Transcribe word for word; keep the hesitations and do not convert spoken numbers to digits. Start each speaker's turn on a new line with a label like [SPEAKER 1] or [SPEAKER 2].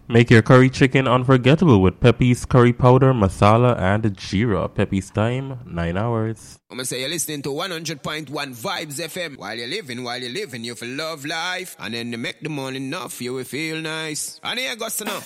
[SPEAKER 1] Make your curry chicken unforgettable with Pepe's curry powder, masala, and jeera. Pepe's time, nine hours.
[SPEAKER 2] I'm gonna say you're listening to one hundred point one Vibes F M. While you're living, while you're living, you feel love life. And then you make the money enough, you will feel nice. And here goes to know.